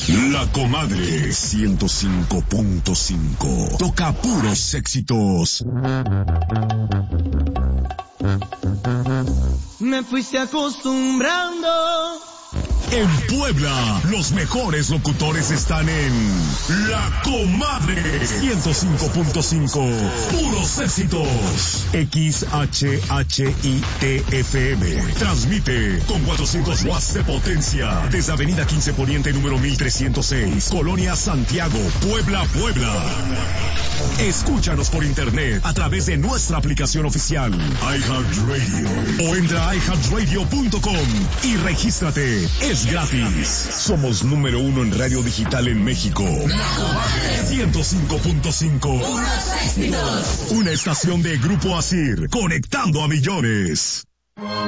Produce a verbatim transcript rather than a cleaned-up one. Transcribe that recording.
La Comadre ciento cinco punto cinco. Toca puros éxitos. Me fuiste acostumbrando. En Puebla, los mejores locutores están en La Comadre ciento cinco punto cinco. Puros éxitos. X H H I T F M. Transmite con cuatrocientos watts de potencia desde Avenida quince Poniente número mil trescientos seis, Colonia Santiago, Puebla, Puebla. Escúchanos por internet a través de nuestra aplicación oficial iHeartRadio o entra a i heart radio punto com y regístrate. Es gratis. Somos número uno en radio digital en México. ciento cinco punto cinco. Una estación de Grupo Asir, conectando a millones.